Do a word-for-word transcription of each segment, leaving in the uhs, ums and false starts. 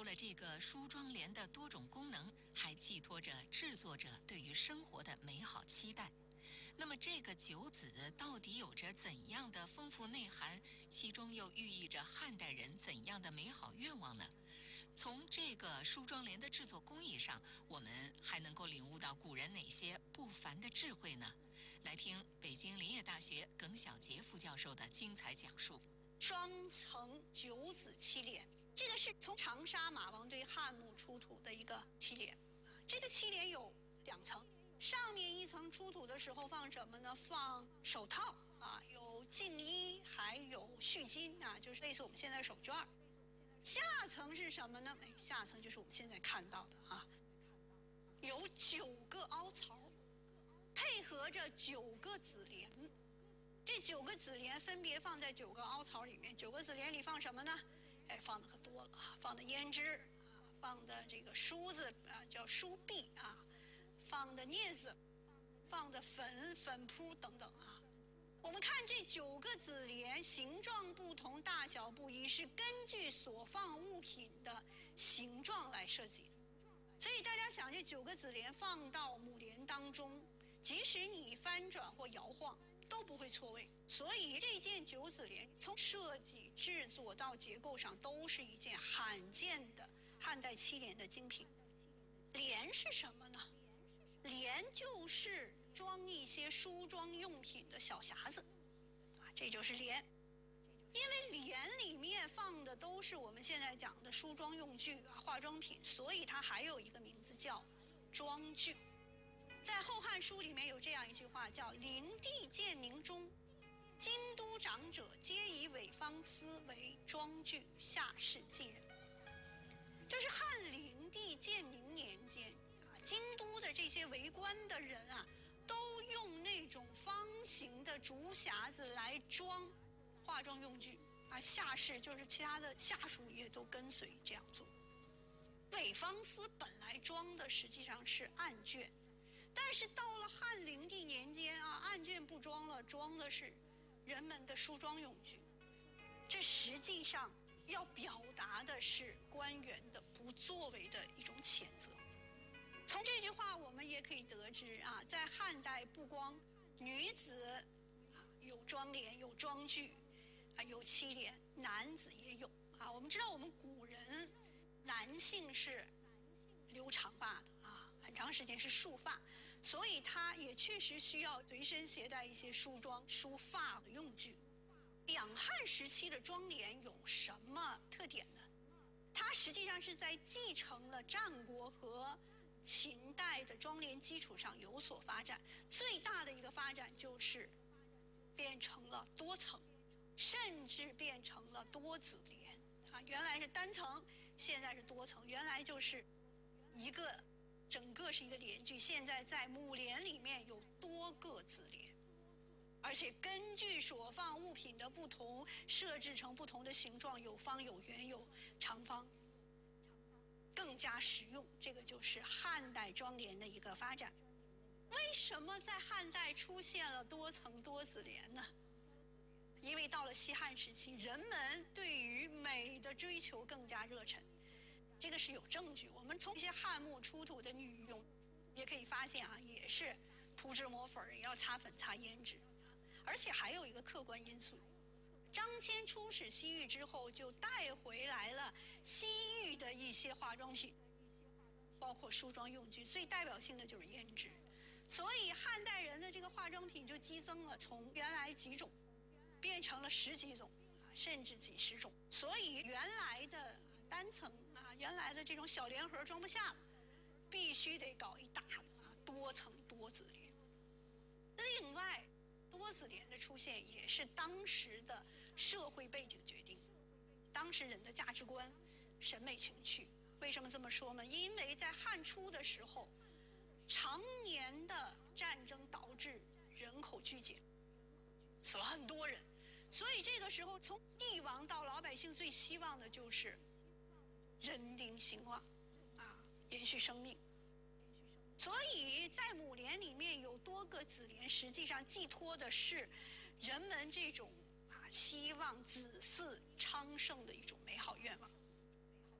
除了这个梳妆帘的多种功能，还寄托着制作者对于生活的美好期待。那么这个九子到底有着怎样的丰富内涵？其中又寓意着汉代人怎样的美好愿望呢？从这个梳妆帘的制作工艺上，我们还能够领悟到古人哪些不凡的智慧呢？来听北京林业大学耿晓杰副教授的精彩讲述。 双层九子漆帘，这个是从长沙马王堆汉墓出土的一个漆帘。这个漆帘有两层，上面一层出土的时候放什么呢？放手套啊，有净衣，还有絮巾啊，就是类似我们现在手绢。下层是什么呢？哎，下层就是我们现在看到的啊，有九个凹槽，配合着九个子帘。这九个子帘分别放在九个凹槽里面。九个子帘里放什么呢？哎，放的可多了啊，放的胭脂，放的这个梳子啊，叫梳篦啊，放的镊子，放的粉、粉扑等等啊。我们看这九个子帘，形状不同，大小不一，是根据所放物品的形状来设计的。所以大家想，这九个子帘放到母帘当中，即使你翻转或摇晃，都不会错位。所以这件九子帘从设计、制作到结构上，都是一件罕见的汉代漆帘的精品。帘是什么呢？帘就是装一些梳妆用品的小匣子，啊，这就是帘。因为帘里面放的都是我们现在讲的梳妆用具啊、化妆品，所以它还有一个名字叫妆具。在《后汉书》里面有这样一句话，叫“灵帝建宁中，京都长者皆以韦方丝为妆具，下士尽人”。就是汉灵帝建宁年间啊，京都的这些为官的人啊，都用那种方形的竹匣子来装化妆用具啊，下士就是其他的下属也都跟随这样做。韦方丝本来装的实际上是案卷，但是到了汉灵帝年间啊，案卷不装了，装的是人们的梳妆用具。这实际上要表达的是官员的不作为的一种谴责。从这句话我们也可以得知啊，在汉代不光女子啊有妆帘、有妆具啊、有漆帘，男子也有啊。我们知道我们古人男性是留长发的啊，很长时间是束发，所以他也确实需要随身携带一些梳妆、梳发的用具。两汉时期的妆帘有什么特点呢？它实际上是在继承了战国和秦代的妆帘基础上有所发展。最大的一个发展就是变成了多层，甚至变成了多子帘啊。原来是单层，现在是多层。原来就是一个整个是一个帘具，现在在母帘里面有多个子帘，而且根据所放物品的不同，设置成不同的形状，有方有圆有长方，更加实用。这个就是汉代妆帘的一个发展。为什么在汉代出现了多层多子帘呢？因为到了西汉时期，人们对于美的追求更加热忱，这个是有证据。我们从一些汉墓出土的女佣也可以发现啊，也是涂脂抹粉，也要擦粉擦胭脂。而且还有一个客观因素，张骞出使西域之后，就带回来了西域的一些化妆品，包括梳妆用具，最代表性的就是胭脂。所以汉代人的这个化妆品就激增了，从原来几种变成了十几种，甚至几十种。所以原来的单层啊，原来的这种小帘盒装不下了，必须得搞一大的啊多层多子帘。另外，多子帘的出现也是当时的社会背景决定，当时人的价值观、审美情趣。为什么这么说呢？因为在汉初的时候，常年的战争导致人口剧减，死了很多人，所以这个时候从帝王到老百姓最希望的就是人丁兴旺啊，延续生命。所以在母帘里面有多个子帘，实际上寄托的是人们这种啊希望子嗣昌盛的一种美好愿望。而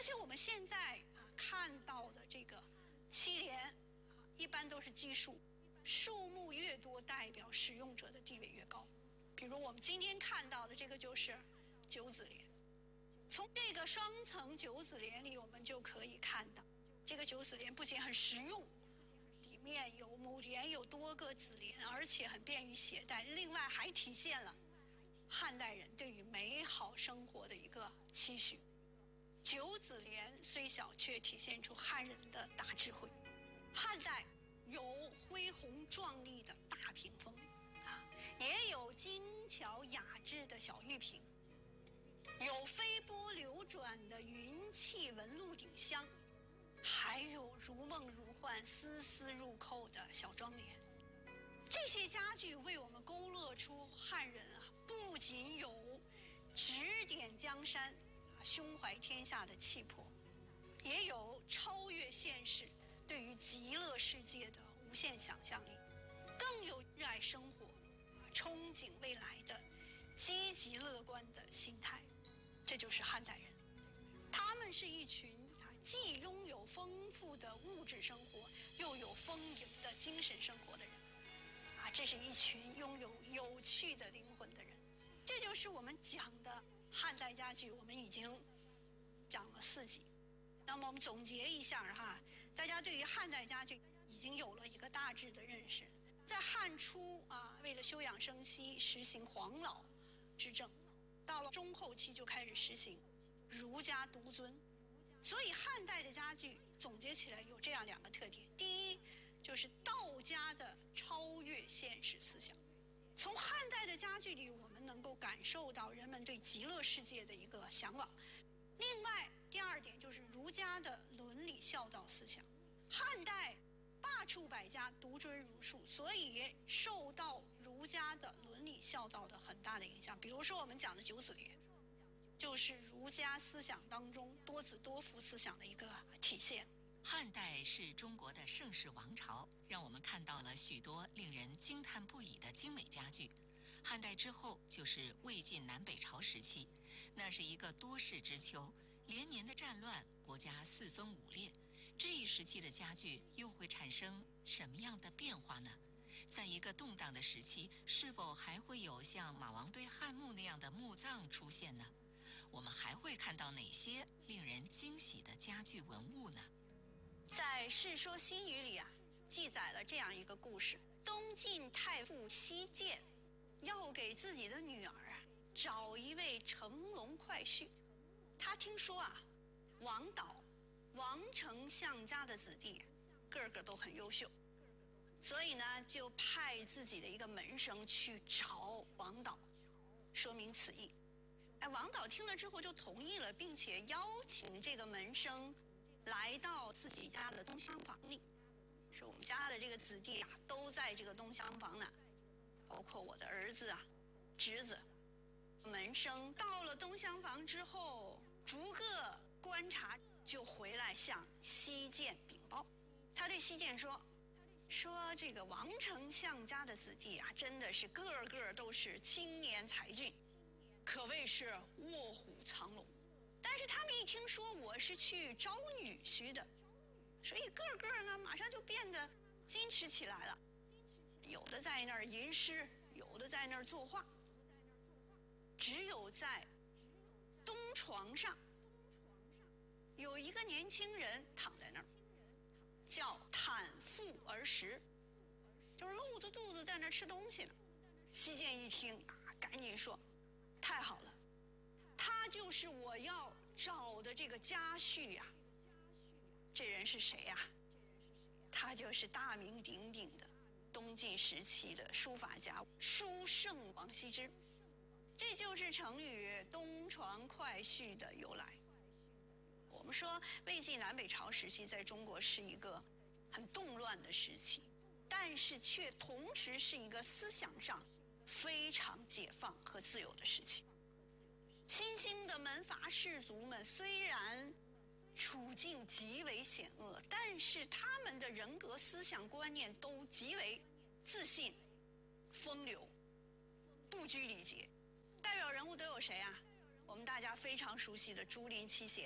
且我们现在啊看到的这个七联啊，一般都是奇数，数目越多，代表使用者的地位越高。比如我们今天看到的这个就是九子联。从这个双层九子联里，我们就可以看到，这个九子联不仅很实用，里面有母联有多个子联，而且很便于携带，另外还体现了汉代人对于美好生活的一个期许。九子联虽小，却体现出汉人的大智慧。汉代有恢宏壮丽的大屏风啊，也有精巧雅致的小玉屏，有飞波流转的云气纹路顶香，还有如梦如幻、丝丝入扣的小窗帘。这些家具为我们勾勒出汉人啊，不仅有指点江山、胸怀天下的气魄，也有超越现实、对于极乐世界的无限想象力，更有热爱生活、憧憬未来的积极乐观的心态。这就是汉代人，他们是一群啊，既拥有丰富的物质生活，又有丰盈的精神生活的人，啊，这是一群拥有有趣的灵魂的人。这就是我们讲的汉代家具，我们已经讲了四集。那么我们总结一下哈，大家对于汉代家具已经有了一个大致的认识。在汉初啊，为了休养生息，实行黄老之政。到了中后期就开始实行儒家独尊，所以汉代的家具总结起来有这样两个特点：第一，就是道家的超越现实思想。从汉代的家具里，我们能够感受到人们对极乐世界的一个向往。另外，第二点就是儒家的伦理孝道思想。汉代罢黜百家，独尊儒术，所以受到儒家的伦理孝道的很大的影响。比如说我们讲的九子联，就是儒家思想当中多子多福思想的一个体现。 汉代是中国的盛世王朝，让我们看到了许多令人惊叹不已的精美家具。汉代之后就是魏晋南北朝时期，那是一个多事之秋，连年的战乱，国家四分五裂。这一时期的家具又会产生什么样的变化呢？在一个动荡的时期，是否还会有像马王堆汉墓那样的墓葬出现呢？我们还会看到哪些令人惊喜的家具文物呢？ 在《世说新语》里啊，记载了这样一个故事：东晋太傅西涧要给自己的女儿啊找一位乘龙快婿，他听说啊，王导、王丞相家的子弟个个都很优秀，所以呢，就派自己的一个门生去找王导，说明此意。哎，王导听了之后就同意了，并且邀请这个门生来到自己家的东厢房里，说我们家的这个子弟啊，都在这个东厢房呢，包括我的儿子啊、侄子。门生到了东厢房之后，逐个观察，就回来向西涧禀报。他对西涧说：“说这个王丞相家的子弟啊，真的是个个都是青年才俊，可谓是卧虎藏龙。但是他们一听说我是去招女婿的，所以个个呢马上就变得矜持起来了，有的在那儿吟诗，有的在那儿作画。只有在东床上有一个年轻人躺在那儿，叫袒腹而食，就是露着肚子在那儿吃东西呢。西涧一听啊，赶紧说：太好了，他就是我要找的这个家婿呀、啊。这人是谁呀、啊？他就是大名鼎鼎的东晋时期的书法家书圣王羲之。这就是成语东床快婿的由来。我们说魏晋南北朝时期在中国是一个很动乱的时期，但是却同时是一个思想上非常解放和自由的时期。新兴的门阀士族们虽然处境极为险恶，但是他们的人格思想观念都极为自信、风流、不拘礼节。代表人物都有谁啊？我们大家非常熟悉的竹林七贤，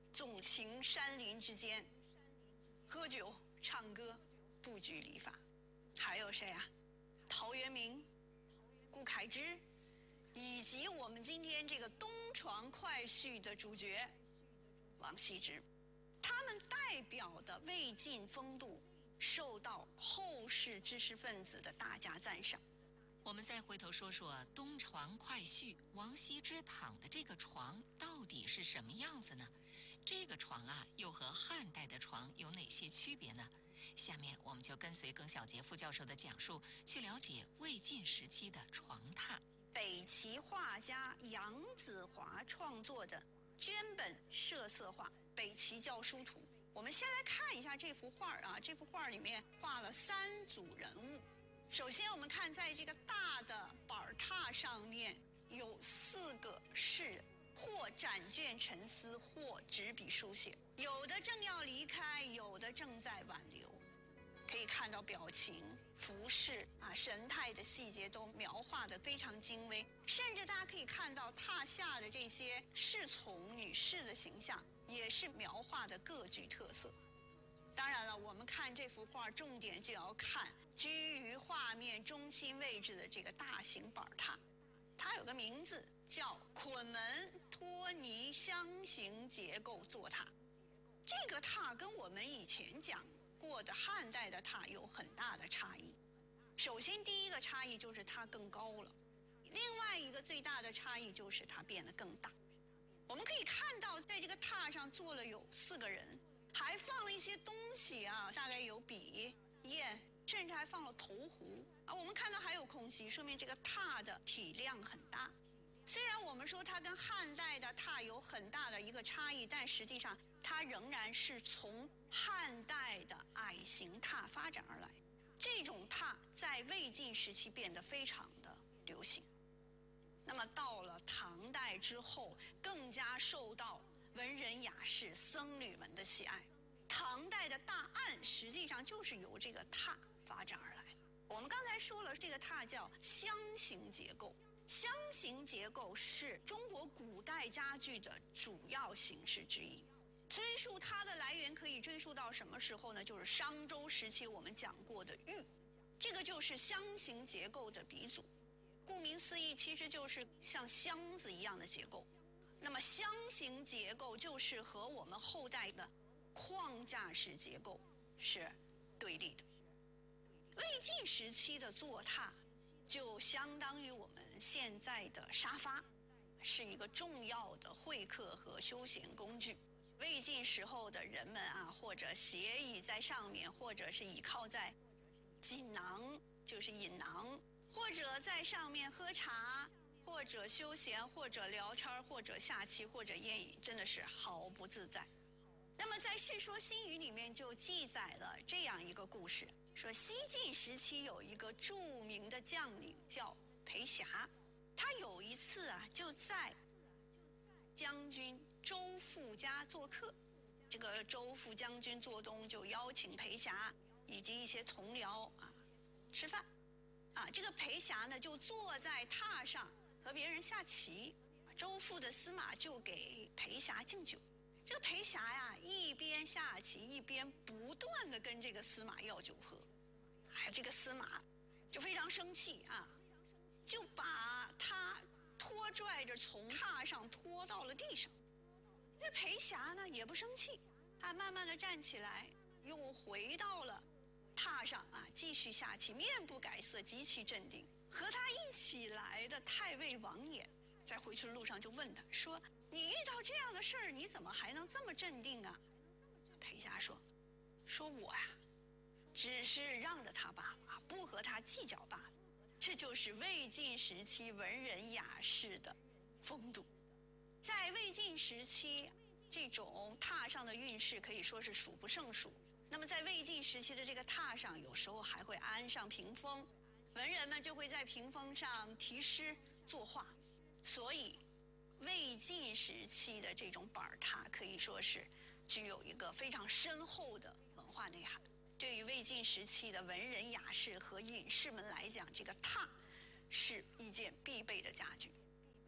纵情山林之间，喝酒唱歌，不拘礼法。还有谁啊？陶渊明、顾恺之，以及我们今天这个东床快婿的主角王羲之，他们代表的魏晋风度受到后世知识分子的大加赞赏。 我们再回头说说东床快婿王羲之躺的这个床到底是什么样子呢？这个床啊，又和汉代的床有哪些区别呢？下面我们就跟随耿晓杰副教授的讲述，去了解魏晋时期的床榻。 北齐画家杨子华创作的绢本设色画《北齐教书图》。我们先来看一下这幅画啊，这幅画里面画了三组人物。首先我们看在这个大的板榻上面有四个士人，或展卷沉思，或执笔书写，有的正要离开，有的正在挽留。可以看到表情、服饰啊、神态的细节都描画得非常精微，甚至大家可以看到榻下的这些侍从女士的形象也是描画的各具特色。当然了，我们看这幅画重点就要看居于画面中心位置的这个大型板榻，它有个名字叫捆门托泥箱型结构坐榻。这个榻跟我们以前讲过的汉代的榻有很大的差异。首先第一个差异就是它更高了，另外一个最大的差异就是它变得更大。我们可以看到在这个榻上坐了有四个人，还放了一些东西啊，大概有笔、砚，甚至还放了头壶啊。我们看到还有空隙，说明这个榻的体量很大。虽然我们说它跟汉代的榻有很大的一个差异，但实际上它仍然是从汉代的矮形榻发展而来。这种榻在魏晋时期变得非常的流行。那么到了唐代之后，更加受到文人雅士、僧侣们的喜爱。唐代的大案实际上就是由这个榻发展而来。我们刚才说了，这个榻叫箱型结构。箱型结构是中国古代家具的主要形式之一。追溯它的来源可以追溯到什么时候呢？就是商周时期我们讲过的玉，这个就是箱型结构的鼻祖。顾名思义，其实就是像箱子一样的结构。那么箱型结构就是和我们后代的框架式结构是对立的。魏晋时期的坐榻就相当于我们现在的沙发，是一个重要的会客和休闲工具。魏晋时候的人们啊，或者斜倚在上面，或者是倚靠在锦囊，就是饮囊，或者在上面喝茶，或者休闲，或者聊天，或者下棋，或者宴饮，真的是毫不自在。那么在《世说新语》里面就记载了这样一个故事，说西晋时期有一个著名的将领叫裴霞，他有一次啊就在将军周富家做客。这个周副将军做东就邀请裴霞以及一些同僚啊吃饭啊。这个裴霞呢就坐在榻上和别人下棋，周副的司马就给裴霞敬酒。这个裴霞呀一边下棋一边不断的跟这个司马要酒喝，哎，这个司马就非常生气啊，就把他拖拽着从榻上拖到了地上。这裴霞呢也不生气，他慢慢的站起来，又回到了榻上啊，继续下棋，面不改色，极其镇定。和他一起来的太尉王衍在回去的路上就问他说：“你遇到这样的事儿，你怎么还能这么镇定啊？”裴霞说：“说我呀、啊，只是让着他罢了，不和他计较罢了。”这就是魏晋时期文人雅士的风度。在魏晋时期，这种榻上的运势可以说是数不胜数。那么在魏晋时期的这个榻上，有时候还会安上屏风，文人们就会在屏风上题诗作画。所以魏晋时期的这种板榻可以说是具有一个非常深厚的文化内涵。对于魏晋时期的文人雅士和隐士们来讲，这个榻是一件必备的家具。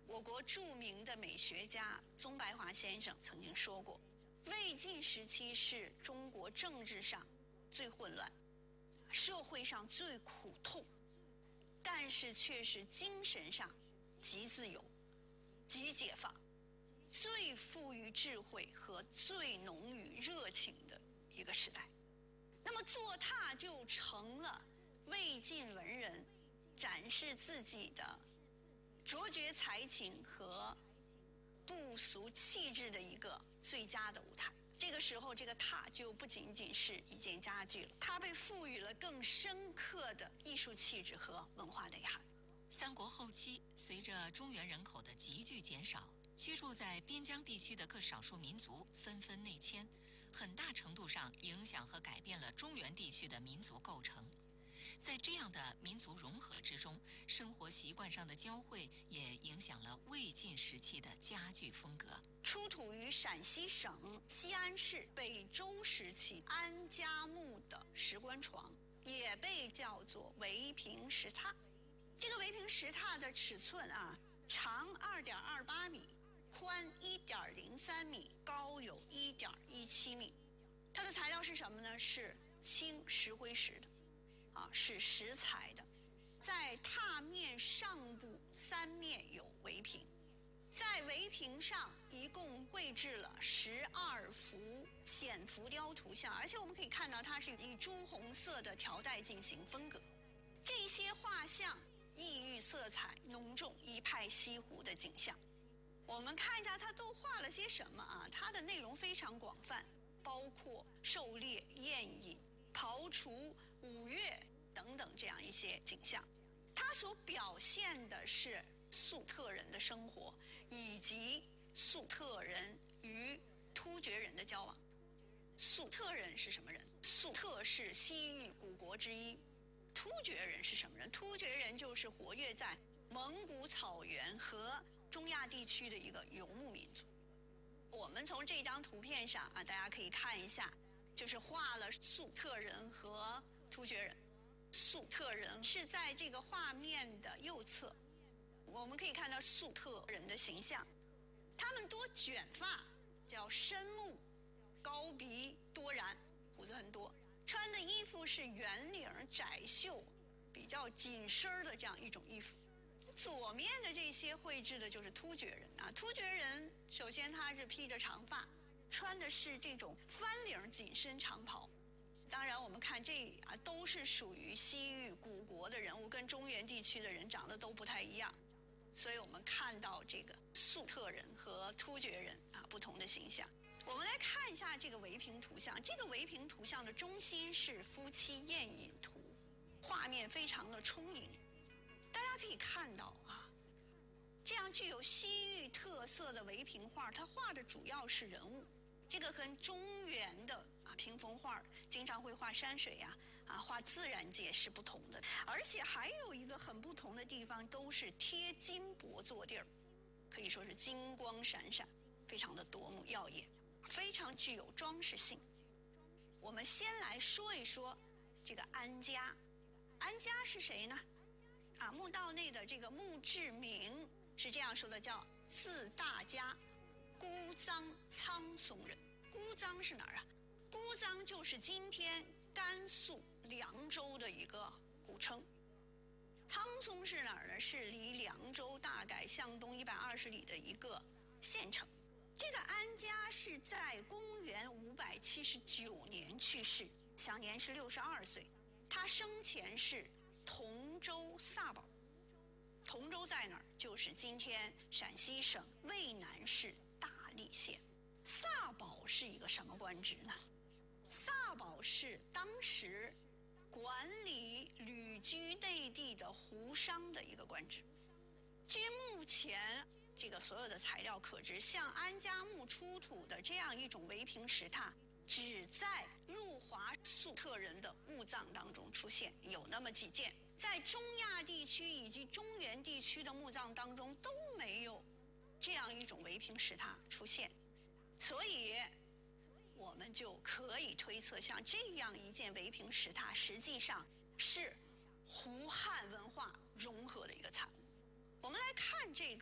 我国著名的美学家宗白华先生曾经说过，魏晋时期是中国政治上最混乱，社会上最苦痛，但是却是精神上极自由、极解放、最富于智慧和最浓郁热情的一个时代。那么坐榻就成了魏晋文人展示自己的卓绝才情和不俗气质的一个最佳的舞台。这个时候，这个榻就不仅仅是一件家具了，它被赋予了更深刻的艺术气质和文化内涵。 三国后期，随着中原人口的急剧减少，居住在边疆地区的各少数民族纷纷内迁，很大程度上影响和改变了中原地区的民族构成。在这样的民族融合之中，生活习惯上的交汇也影响了魏晋时期的家具风格。 出土于陕西省西安市北周时期安家木的石棺床，也被叫做围屏石榻。这个围屏石榻的尺寸啊，长二点二八米，宽一点零三米，高有一点一七米。它的材料是什么呢？是青石灰石的。啊，是石材的，在榻面上部三面有围屏，在围屏上一共绘制了十二幅浅浮雕图像，而且我们可以看到它是以朱红色的条带进行分隔。这些画像异域色彩浓重，一派西湖的景象。我们看一下它都画了些什么啊？它的内容非常广泛，包括狩猎、宴饮、刨除、舞乐等等这样一些景象。它所表现的是粟特人的生活，以及粟特人与突厥人的交往。粟特人是什么人？粟特是西域古国之一。突厥人是什么人？突厥人就是活跃在蒙古草原和中亚地区的一个游牧民族。我们从这张图片上啊，大家可以看一下，就是画了粟特人和突厥人。粟特人是在这个画面的右侧，我们可以看到粟特人的形象，他们多卷发，叫深目，高鼻多髯，胡子很多，穿的衣服是圆领窄袖比较紧身的这样一种衣服。左面的这些绘制的就是突厥人啊，突厥人首先他是披着长发，穿的是这种翻领紧身长袍。当然我们看这啊都是属于西域古国的人物，跟中原地区的人长得都不太一样，所以我们看到这个粟特人和突厥人啊不同的形象。我们来看一下这个围屏图像，这个围屏图像的中心是夫妻宴饮图，画面非常的充盈。大家可以看到啊，这样具有西域特色的围屏画，它画的主要是人物，这个跟中原的啊屏风画经常会画山水呀、啊，啊画自然界是不同的。而且还有一个很不同的地方，都是贴金箔坐地儿，可以说是金光闪闪，非常的夺目耀眼，非常具有装饰性。我们先来说一说这个安家。安家是谁呢？啊，墓道内的这个墓志铭是这样说的，叫字大家，姑臧苍松人。姑臧是哪儿啊？姑臧就是今天甘肃凉州的一个古称。苍松是哪儿呢？是离凉州大概向东一百二十里的一个县城。这个安家是在公元五百七十九年去世，享年是六十二岁。他生前是同州萨宝。同州在哪儿？就是今天陕西省渭南市大荔县。萨宝是一个什么官职呢？萨宝是当时管理旅居内地的胡商的一个官职。据目前这个所有的材料可知，像安家墓出土的这样一种围屏石榻，只在入华粟特人的墓葬当中出现，有那么几件，在中亚地区以及中原地区的墓葬当中都没有这样一种围屏石榻出现。所以我们就可以推测，像这样一件围屏石榻实际上是胡汉文化融合的一个产物。我们来看这个